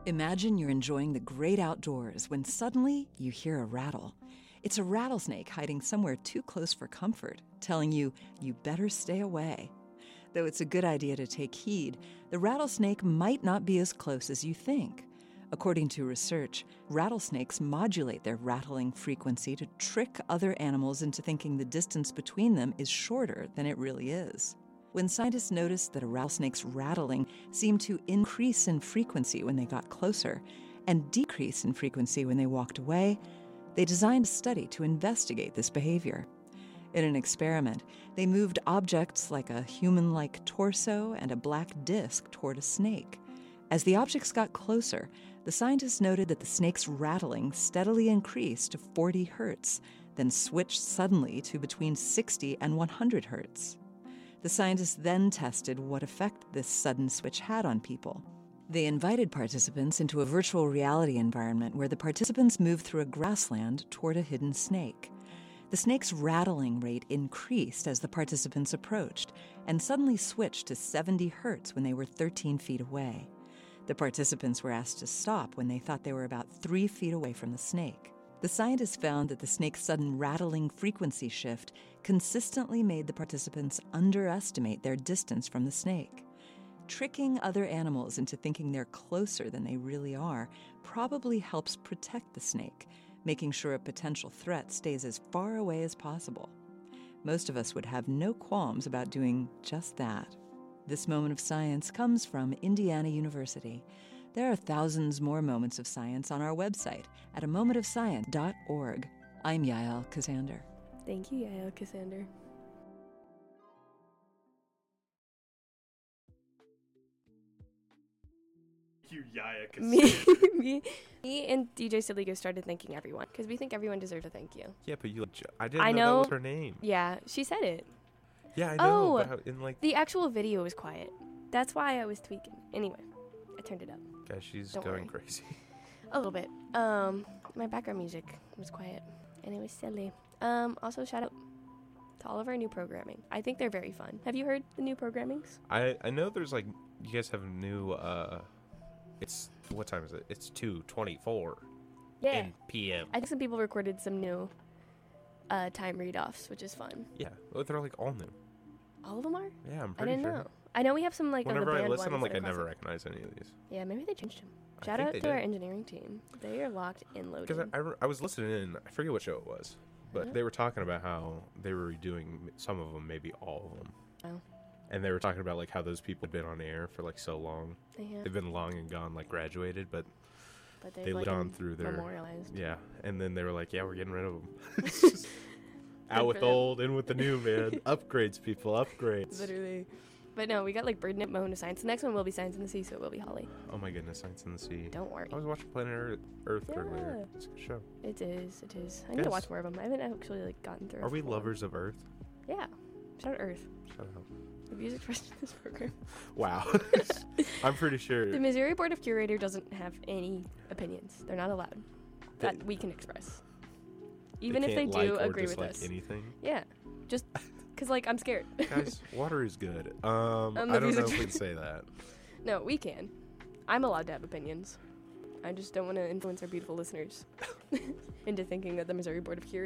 Imagine you're enjoying the great outdoors when suddenly you hear a rattle. It's a rattlesnake hiding somewhere too close for comfort, telling you better stay away. Though it's a good idea to take heed, the rattlesnake might not be as close as you think. According to research, rattlesnakes modulate their rattling frequency to trick other animals into thinking the distance between them is shorter than it really is. When scientists noticed that a rattlesnake's rattling seemed to increase in frequency when they got closer and decrease in frequency when they walked away, they designed a study to investigate this behavior. In an experiment, they moved objects like a human-like torso and a black disc toward a snake. As the objects got closer, the scientists noted that the snake's rattling steadily increased to 40 hertz, then switched suddenly to between 60 and 100 hertz. The scientists then tested what effect this sudden switch had on people. They invited participants into a virtual reality environment where the participants moved through a grassland toward a hidden snake. The snake's rattling rate increased as the participants approached and suddenly switched to 70 hertz when they were 13 feet away. The participants were asked to stop when they thought they were about 3 feet away from the snake. The scientists found that the snake's sudden rattling frequency shift consistently made the participants underestimate their distance from the snake. Tricking other animals into thinking they're closer than they really are probably helps protect the snake, making sure a potential threat stays as far away as possible. Most of us would have no qualms about doing just that. This moment of science comes from Indiana University. There are thousands more moments of science on our website at amomentofscience.org. I'm Yael Ksander. Thank you, Yael Ksander. You, Yael Ksander. Me and DJ Siligo started thanking everyone because we think everyone deserves a thank you. Yeah, but I didn't know that was her name. Yeah, she said it. Yeah, I know. The actual video was quiet. That's why I was tweaking. Anyway, I turned it up. Yeah, she's Don't going worry. crazy. A little bit. My background music was quiet, and it was silly. Also, shout out to all of our new programming. I think they're very fun. Have you heard the new programmings? I know there's you guys have new, it's, what time is it? It's 2:24 in PM. I think some people recorded some new time read-offs, which is fun. Yeah, well, they're all new. All of them are? Yeah, I'm I pretty didn't sure. know. I know we have some of the Whenever band I listen, ones I'm that are I never classic. recognize any of these. Yeah, maybe they changed them. I Shout think out they to our did. engineering team. They are locked and loaded. Because I was listening in, I forget what show it was, but they were talking about how they were redoing some of them, maybe all of them. Oh. And they were talking about how those people had been on air for so long. Yeah. They've been long and gone, graduated, but But they lived on through their memorialized. Yeah, and then they were like, yeah, we're getting rid of them. Out with for them. old, in with the new, man. Upgrades, people, upgrades. Literally. But no, we got Birdnip, Moment of Science. The next one will be Science in the Sea, so it will be Holly. Oh my goodness, Science in the Sea. Don't worry. I was watching Planet Earth Yeah. earlier. It's a good show. It is. I need to Guys, watch more of them. I haven't actually gotten through. Are we full. lovers of Earth? Yeah. Shout out Earth. Shut up. The views expressed in this program. Wow. I'm pretty sure. The Missouri Board of Curator doesn't have any opinions. They're not allowed. That we can express. Even if they can't do like or agree with dislike us. anything. Yeah. Just because, I'm scared. Guys, water is good. I the don't know views if we can say that. No, we can. I'm allowed to have opinions. I just don't want to influence our beautiful listeners into thinking that the Missouri Board of Curators